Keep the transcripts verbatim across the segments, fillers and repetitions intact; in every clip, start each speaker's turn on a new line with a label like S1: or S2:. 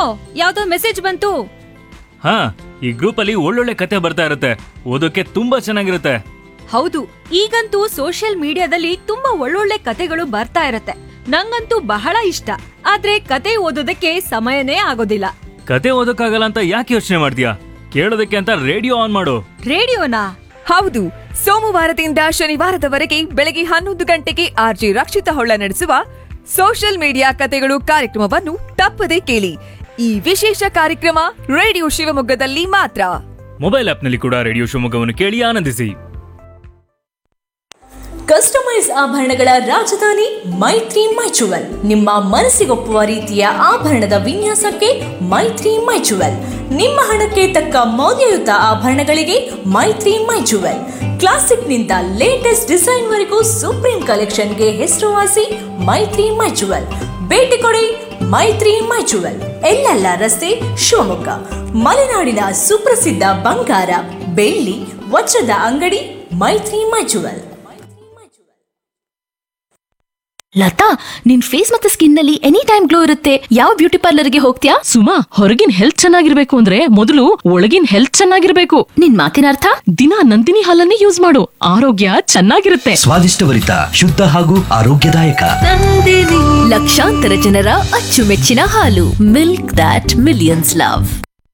S1: ಯಾವ್ದೋ ಮೆಸೇಜ್ ಬಂತು.
S2: ಹಾ, ಈ ಗ್ರೂಪ್ ಅಲ್ಲಿ ಒಳ್ಳೊಳ್ಳೆ ಕತೆ ಬರ್ತಾ ಇರುತ್ತೆ, ಓದೋಕೆ ತುಂಬಾ ಚೆನ್ನಾಗಿರುತ್ತೆ.
S1: ಹೌದು, ಈಗಂತೂ ಸೋಷಿಯಲ್ ಮೀಡಿಯಾದಲ್ಲಿ ತುಂಬಾ ಒಳ್ಳೊಳ್ಳೆ ಕತೆಗಳು ಬರ್ತಾ ಇರತ್ತೆ. ನಂಗಂತೂ ಬಹಳ ಇಷ್ಟ. ಆದ್ರೆ ಕತೆ ಓದೋದಕ್ಕೆ ಸಮಯನೇ ಆಗೋದಿಲ್ಲ.
S2: ಕತೆ ಓದೋಕ್ಕಾಗಲ್ಲ ಅಂತ ಯಾಕೆ ಯೋಚನೆ ಮಾಡ್ತೀಯಾ? ಕೇಳೋದಕ್ಕೆ ಅಂತ ರೇಡಿಯೋ ಆನ್ ಮಾಡು.
S1: ರೇಡಿಯೋನಾ?
S3: ಹೌದು, ಸೋಮವಾರದಿಂದ ಶನಿವಾರದವರೆಗೆ ಬೆಳಗ್ಗೆ ಹನ್ನೊಂದು ಗಂಟೆಗೆ ಆರ್ಜಿ ರಕ್ಷಿತಾ ಹೊಳ್ಳ ನಡೆಸುವ ಸೋಷಿಯಲ್ ಮೀಡಿಯಾ ಕತೆಗಳು ಕಾರ್ಯಕ್ರಮವನ್ನು ತಪ್ಪದೇ ಕೇಳಿ. ಈ ವಿಶೇಷ ಕಾರ್ಯಕ್ರಮ ರೇಡಿಯೋ ಶಿವಮೊಗ್ಗದಲ್ಲಿ ಮಾತ್ರ.
S2: ಮೊಬೈಲ್ ಆಪ್ನಲ್ಲಿ ಕೂಡ ರೇಡಿಯೋ ಶಿವಮೊಗ್ಗವನ್ನು ಕೇಳಿ ಆನಂದಿಸಿ.
S4: ಕಸ್ಟಮೈಸ್ ಆಭರಣಗಳ ರಾಜಧಾನಿ ಮೈತ್ರಿ ಮೈಚುವಲ್. ನಿಮ್ಮ ಮನಸ್ಸಿಗೊಪ್ಪುವ ರೀತಿಯ ಆಭರಣದ ವಿನ್ಯಾಸಕ್ಕೆ ಮೈತ್ರಿ ಮೈಚುವಲ್. ನಿಮ್ಮ ಹಣಕ್ಕೆ ತಕ್ಕ ಮೌಲ್ಯಯುತ ಆಭರಣಗಳಿಗೆ ಮೈತ್ರಿ ಮೈಚುವಲ್. ಕ್ಲಾಸಿಕ್ನಿಂದ ಲೇಟೆಸ್ಟ್ ಡಿಸೈನ್ ವರೆಗೂ ಸುಪ್ರೀಂ ಕಲೆಕ್ಷನ್ಗೆ ಹೆಸರುವಾಸಿ ಮೈತ್ರಿ ಮೈಚುವಲ್. ಭೇಟಿ ಕೊಡಿ ಮೈತ್ರಿ ಮೈಚುವಲ್, ಎಲ್ಲೆಲ್ಲ ರಸ್ತೆ, ಶಿವಮೊಗ್ಗ. ಮಲೆನಾಡಿನ ಸುಪ್ರಸಿದ್ಧ ಬಂಗಾರ, ಬೆಳ್ಳಿ, ವಜ್ರದ ಅಂಗಡಿ ಮೈತ್ರಿ ಮೈಚುವಲ್.
S5: ಲತಾ, ನಿನ್ ಫೇಸ್ ಮತ್ತೆ ಸ್ಕಿನ್ ನಲ್ಲಿ ಎನಿ ಟೈಮ್ ಗ್ಲೋ ಇರುತ್ತೆ. ಯಾವ ಬ್ಯೂಟಿ ಪಾರ್ಲರ್ಗೆ ಹೋಗ್ತೀಯಾ?
S6: ಸುಮಾ, ಹೊರಗಿನ ಹೆಲ್ತ್ ಚೆನ್ನಾಗಿರ್ಬೇಕು ಅಂದ್ರೆ ಮೊದಲು ಒಳಗಿನ ಹೆಲ್ತ್ ಚೆನ್ನಾಗಿರ್ಬೇಕು.
S5: ನಿನ್ ಮಾತಿನ ಅರ್ಥ?
S6: ದಿನ ನಂದಿನಿ ಹಾಲನ್ನೇ ಯೂಸ್ ಮಾಡು, ಆರೋಗ್ಯ ಚೆನ್ನಾಗಿರುತ್ತೆ.
S7: ಸ್ವಾದಿಷ್ಟಭರಿತ, ಶುದ್ಧ ಹಾಗೂ ಆರೋಗ್ಯದಾಯಕ
S5: ನಂದಿನಿ. ಲಕ್ಷಾಂತರ ಜನರ ಅಚ್ಚುಮೆಚ್ಚಿನ ಹಾಲು. Milk that millions love.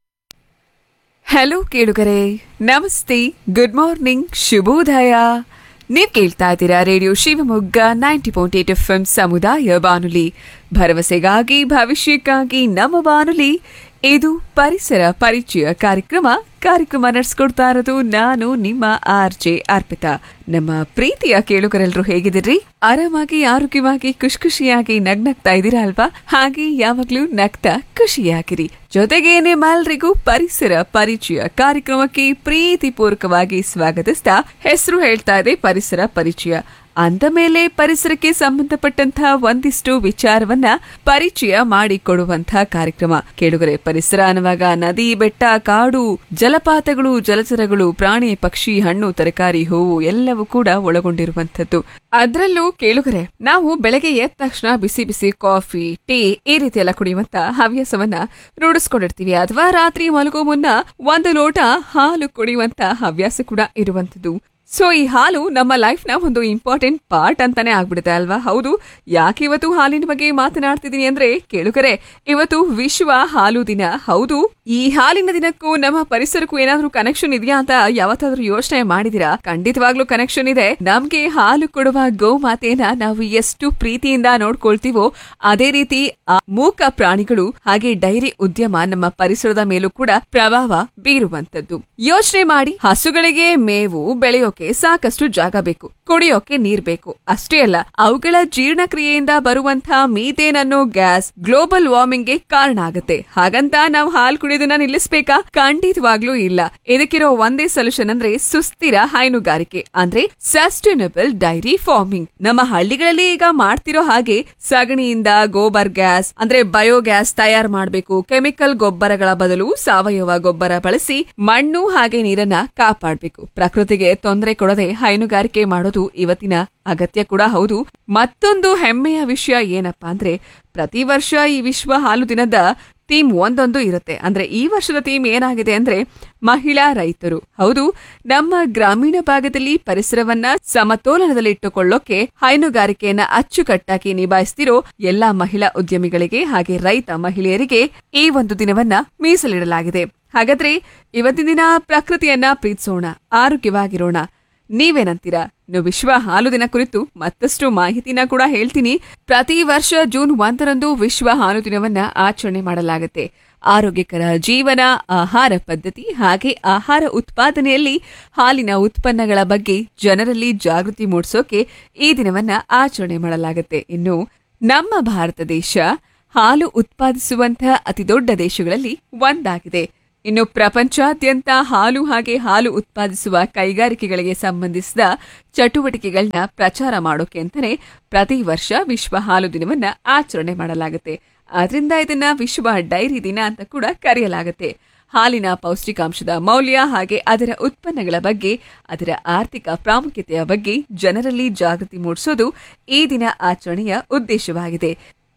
S3: Hello ಕೇಳುಗರೆ, ನಮಸ್ತೆ, ಗುಡ್ ಮಾರ್ನಿಂಗ್, ಶುಭೋದಯ. ನೀವ್ ಕೇಳ್ತಾ ಇದ್ದೀರಾ radio Shivamogga ninety point eight F M ಸಮುದಾಯ ಬಾನುಲಿ, ಭರವಸೆಗಾಗಿ ಭವಿಷ್ಯಕ್ಕಾಗಿ ನಮ್ಮ ಬಾನುಲಿ. ಇದು ಪರಿಸರ ಪರಿಚಯ ಕಾರ್ಯಕ್ರಮ. ಕಾರ್ಯಕ್ರಮ ನಡೆಸ್ಕೊಡ್ತಾ ಇರೋದು ನಾನು ನಿಮ್ಮ ಆರ್ ಜೆ ಅರ್ಪಿತಾ. ನಮ್ಮ ಪ್ರೀತಿಯ ಕೇಳುಗರೆಲ್ಲರೂ ಹೇಗಿದ್ದೀರಿ? ಆರಾಮಾಗಿ, ಆರೋಗ್ಯವಾಗಿ, ಖುಷಿ ಖುಷಿಯಾಗಿ ನಗ್ನಗ್ತಾ ಇದ್ದೀರಾ ಅಲ್ವಾ? ಹಾಗೆ ಯಾವಾಗ್ಲೂ ನಗ್ತಾ ಖುಷಿಯಾಗಿರಿ. ಜೊತೆಗೆ ನಿಮ್ಮೆಲ್ಲರಿಗೂ ಪರಿಸರ ಪರಿಚಯ ಕಾರ್ಯಕ್ರಮಕ್ಕೆ ಪ್ರೀತಿ ಪೂರ್ವಕವಾಗಿ ಸ್ವಾಗತಿಸ್ತಾ ಹೆಸರು ಹೇಳ್ತಾ ಇದೆ ಪರಿಸರ ಪರಿಚಯ. ಅಂದ ಮೇಲೆ ಪರಿಸರಕ್ಕೆ ಸಂಬಂಧಪಟ್ಟಂತಹ ಒಂದಿಷ್ಟು ವಿಚಾರವನ್ನ ಪರಿಚಯ ಮಾಡಿಕೊಡುವಂತಹ ಕಾರ್ಯಕ್ರಮ. ಕೇಳುಗರೆ, ಪರಿಸರ ಅನ್ನುವಾಗ ನದಿ, ಬೆಟ್ಟ, ಕಾಡು, ಜಲಪಾತಗಳು, ಜಲಚರಗಳು, ಪ್ರಾಣಿ, ಪಕ್ಷಿ, ಹಣ್ಣು, ತರಕಾರಿ, ಹೂವು ಎಲ್ಲವೂ ಕೂಡ ಒಳಗೊಂಡಿರುವಂತದ್ದು. ಅದರಲ್ಲೂ ಕೇಳುಗರೆ, ನಾವು ಬೆಳಗ್ಗೆ ಎದ್ದ ತಕ್ಷಣ ಬಿಸಿ ಬಿಸಿ ಕಾಫಿ, ಟೀ ಈ ರೀತಿ ಎಲ್ಲ ಕುಡಿಯುವಂತ ಹವ್ಯಾಸವನ್ನ ರೂಢಿಸ್ಕೊಂಡಿರ್ತೀವಿ. ಅಥವಾ ರಾತ್ರಿ ಮಲಗೋ ಮುನ್ನ ಒಂದು ಲೋಟ ಹಾಲು ಕುಡಿಯುವಂತ ಹವ್ಯಾಸ ಕೂಡ ಇರುವಂತದ್ದು. ಸೊ ಈ ಹಾಲು ನಮ್ಮ ಲೈಫ್ ನ ಒಂದು ಇಂಪಾರ್ಟೆಂಟ್ ಪಾರ್ಟ್ ಅಂತಾನೆ ಆಗ್ಬಿಡುತ್ತೆ ಅಲ್ವಾ? ಹೌದು. ಯಾಕೆ ಇವತ್ತು ಹಾಲಿನ ಬಗ್ಗೆ ಮಾತನಾಡ್ತಿದ್ದೀನಿ ಅಂದ್ರೆ ಕೇಳುಗರೆ, ಇವತ್ತು ವಿಶ್ವ ಹಾಲು ದಿನ. ಹೌದು, ಈ ಹಾಲಿನ ದಿನಕ್ಕೂ ನಮ್ಮ ಪರಿಸರಕ್ಕೂ ಏನಾದ್ರೂ ಕನೆಕ್ಷನ್ ಇದೆಯಾ ಅಂತ ಯಾವತ್ತಾದ್ರೂ ಯೋಚನೆ ಮಾಡಿದಿರಾ? ಖಂಡಿತವಾಗ್ಲೂ ಕನೆಕ್ಷನ್ ಇದೆ. ನಮ್ಗೆ ಹಾಲು ಕೊಡುವ ಗೋ ಮಾತೆಯನ್ನ ನಾವು ಎಷ್ಟು ಪ್ರೀತಿಯಿಂದ ನೋಡ್ಕೊಳ್ತೀವೋ ಅದೇ ರೀತಿ ಆ ಮೂಕ ಪ್ರಾಣಿಗಳು ಹಾಗೆ ಡೈರಿ ಉದ್ಯಮ ನಮ್ಮ ಪರಿಸರದ ಮೇಲೂ ಕೂಡ ಪ್ರಭಾವ ಬೀರುವಂತದ್ದು. ಯೋಚನೆ ಮಾಡಿ, ಹಸುಗಳಿಗೆ ಮೇವು ಬೆಳೆಯೋಕೆ ಸಾಕಷ್ಟು ಜಾಗ ಬೇಕು, ಕುಡಿಯೋಕೆ ನೀರ್ ಬೇಕು. ಅಷ್ಟೇ ಅಲ್ಲ, ಅವುಗಳ ಜೀರ್ಣಕ್ರಿಯೆಯಿಂದ ಬರುವಂತಹ ಮೀಥೇನ್ ಅನ್ನೋ ಗ್ಯಾಸ್ ಗ್ಲೋಬಲ್ ವಾರ್ಮಿಂಗ್ ಗೆ ಕಾರಣ ಆಗುತ್ತೆ. ಹಾಗಂತ ನಾವು ಹಾಲು ಕುಡಿಯೋದನ್ನ ನಿಲ್ಲಿಸಬೇಕಾ? ಖಂಡಿತವಾಗ್ಲೂ ಇಲ್ಲ. ಇದಕ್ಕಿರೋ ಒಂದೇ ಸೊಲ್ಯೂಷನ್ ಅಂದ್ರೆ ಸುಸ್ಥಿರ ಹೈನುಗಾರಿಕೆ, ಅಂದ್ರೆ ಸಸ್ಟೈನಬಲ್ ಡೈರಿ ಫಾರ್ಮಿಂಗ್. ನಮ್ಮ ಹಳ್ಳಿಗಳಲ್ಲಿ ಈಗ ಮಾಡ್ತಿರೋ ಹಾಗೆ ಸಗಣಿಯಿಂದ ಗೋಬರ್ ಗ್ಯಾಸ್ ಅಂದ್ರೆ ಬಯೋಗ್ಯಾಸ್ ತಯಾರು ಮಾಡಬೇಕು. ಕೆಮಿಕಲ್ ಗೊಬ್ಬರಗಳ ಬದಲು ಸಾವಯವ ಗೊಬ್ಬರ ಬಳಸಿ ಮಣ್ಣು ಹಾಗೆ ನೀರನ್ನ ಕಾಪಾಡಬೇಕು. ಪ್ರಕೃತಿಗೆ ತೊಂದರೆ ಕೊಡದೆ ಹೈನುಗಾರಿಕೆ ಮಾಡೋದು ಇವತ್ತಿನ ಅಗತ್ಯ ಕೂಡ ಹೌದು. ಮತ್ತೊಂದು ಹೆಮ್ಮೆಯ ವಿಷಯ ಏನಪ್ಪಾ ಅಂದ್ರೆ, ಪ್ರತಿ ವರ್ಷ ಈ ವಿಶ್ವ ಹಾಲು ದಿನದ ಥೀಮ್ ಒಂದೊಂದು ಇರುತ್ತೆ. ಅಂದ್ರೆ ಈ ವರ್ಷದ ಥೀಮ್ ಏನಾಗಿದೆ ಅಂದ್ರೆ ಮಹಿಳಾ ರೈತರು. ಹೌದು, ನಮ್ಮ ಗ್ರಾಮೀಣ ಭಾಗದಲ್ಲಿ ಪರಿಸರವನ್ನ ಸಮತೋಲನದಲ್ಲಿಟ್ಟುಕೊಳ್ಳೋಕೆ ಹೈನುಗಾರಿಕೆಯನ್ನ ಅಚ್ಚುಕಟ್ಟಾಗಿ ನಿಭಾಯಿಸ್ತಿರೋ ಎಲ್ಲಾ ಮಹಿಳಾ ಉದ್ಯಮಿಗಳಿಗೆ ಹಾಗೆ ರೈತ ಮಹಿಳೆಯರಿಗೆ ಈ ಒಂದು ದಿನವನ್ನ ಮೀಸಲಿಡಲಾಗಿದೆ. ಹಾಗಾದ್ರೆ ಇವತ್ತಿನ ದಿನ ಪ್ರಕೃತಿಯನ್ನ ಪ್ರೀತಿಸೋಣ, ಆರೋಗ್ಯವಾಗಿರೋಣ. ನೀವೇನಂತೀರಾ? ಇನ್ನು ವಿಶ್ವ ಹಾಲು ದಿನ ಕುರಿತು ಮತ್ತಷ್ಟು ಮಾಹಿತಿನ ಕೂಡ ಹೇಳ್ತೀನಿ. ಪ್ರತಿ ವರ್ಷ ಜೂನ್ ಒಂದರಂದು ವಿಶ್ವ ಹಾಲು ದಿನವನ್ನ ಆಚರಣೆ ಮಾಡಲಾಗುತ್ತೆ. ಆರೋಗ್ಯಕರ ಜೀವನ, ಆಹಾರ ಪದ್ಧತಿ ಹಾಗೆ ಆಹಾರ ಉತ್ಪಾದನೆಯಲ್ಲಿ ಹಾಲಿನ ಉತ್ಪನ್ನಗಳ ಬಗ್ಗೆ ಜನರಲ್ಲಿ ಜಾಗೃತಿ ಮೂಡಿಸೋಕೆ ಈ ದಿನವನ್ನ ಆಚರಣೆ ಮಾಡಲಾಗುತ್ತೆ. ಇನ್ನು ನಮ್ಮ ಭಾರತ ದೇಶ ಹಾಲು ಉತ್ಪಾದಿಸುವಂತಹ ಅತಿದೊಡ್ಡ ದೇಶಗಳಲ್ಲಿ ಒಂದಾಗಿದೆ. ಇನ್ನು ಪ್ರಪಂಚಾದ್ಯಂತ ಹಾಲು ಹಾಗೆ ಹಾಲು ಉತ್ಪಾದಿಸುವ ಕೈಗಾರಿಕೆಗಳಿಗೆ ಸಂಬಂಧಿಸಿದ ಚಟುವಟಿಕೆಗಳನ್ನ ಪ್ರಚಾರ ಮಾಡೋಕೆ ಅಂತಾನೆ ಪ್ರತಿ ವರ್ಷ ವಿಶ್ವ ಹಾಲು ದಿನವನ್ನ ಆಚರಣೆ ಮಾಡಲಾಗುತ್ತೆ. ಆದ್ರಿಂದ ಇದನ್ನ ವಿಶ್ವ ಡೈರಿ ದಿನ ಅಂತ ಕೂಡ ಕರೆಯಲಾಗುತ್ತೆ. ಹಾಲಿನ ಪೌಷ್ಟಿಕಾಂಶದ ಮೌಲ್ಯ ಹಾಗೆ ಅದರ ಉತ್ಪನ್ನಗಳ ಬಗ್ಗೆ, ಅದರ ಆರ್ಥಿಕ ಪ್ರಾಮುಖ್ಯತೆಯ ಬಗ್ಗೆ ಜನರಲ್ಲಿ ಜಾಗೃತಿ ಮೂಡಿಸೋದು ಈ ದಿನ ಆಚರಣೆಯ ಉದ್ದೇಶವಾಗಿದೆ.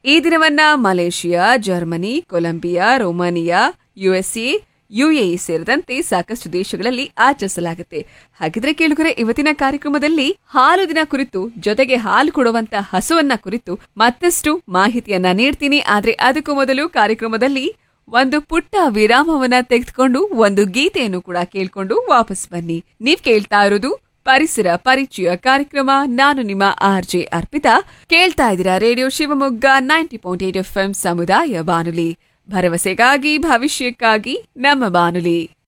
S3: ಈ ದಿನವನ್ನ Malaysia, Germany, Colombia, Romania, USA, UAE ಸೇರಿದಂತೆ ಸಾಕಷ್ಟು ದೇಶಗಳಲ್ಲಿ ಆಚರಿಸಲಾಗುತ್ತೆ. ಹಾಗಿದ್ರೆ ಕೇಳುಗರೆ, ಇವತ್ತಿನ ಕಾರ್ಯಕ್ರಮದಲ್ಲಿ ಹಾಲು ದಿನ ಕುರಿತು ಜೊತೆಗೆ ಹಾಲು ಕೊಡುವಂತ ಹಸುವನ್ನ ಕುರಿತು ಮತ್ತಷ್ಟು ಮಾಹಿತಿಯನ್ನ ನೀಡ್ತೀನಿ. ಆದ್ರೆ ಅದಕ್ಕೂ ಮೊದಲು ಕಾರ್ಯಕ್ರಮದಲ್ಲಿ ಒಂದು ಪುಟ್ಟ ವಿರಾಮವನ್ನ ತೆಗೆದುಕೊಂಡು ಒಂದು ಗೀತೆಯನ್ನು ಕೂಡ ಕೇಳ್ಕೊಂಡು ವಾಪಸ್ ಬನ್ನಿ. ನೀವ್ ಕೇಳ್ತಾ ಇರೋದು ಪರಿಸರ ಪರಿಚಯ ಕಾರ್ಯಕ್ರಮ. ನಾನು ನಿಮ್ಮ ಆರ್ ಜೆ ಅರ್ಪಿತಾ. ಕೇಳ್ತಾ ಇದ್ದೀರಾ radio Shivamogga ninety point eight F M ಸಮುದಾಯ ಬಾನುಲಿ, ಭರವಸೆಗಾಗಿ ಭವಿಷ್ಯಕ್ಕಾಗಿ ನಮ್ಮ ಬಾನುಲಿ.